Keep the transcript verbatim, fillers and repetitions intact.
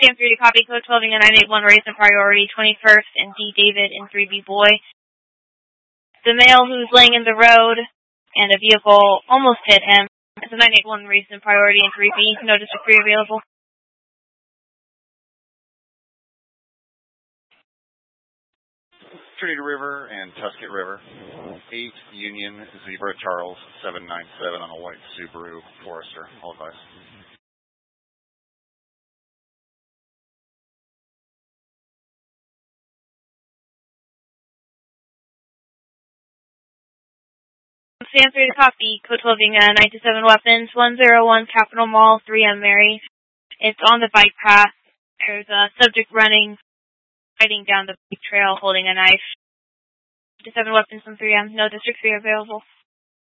Sam three to copy, code twelve and nine eight one, raise in priority, twenty-first and D. David and three B Boy. The male who's laying in the road and a vehicle almost hit him. It's a nine eight one, raised in priority and three B, no district three available. Trinity River and Tusket River. eight Union Zebra Charles seven nine seven on a white Subaru Forester. All advice. Sam three to copy, code twelve nine seven weapons, one oh one Capitol Mall, three M Mary. It's on the bike path. There's a subject running, riding down the bike trail holding a knife. seven weapons on three M, no district three available.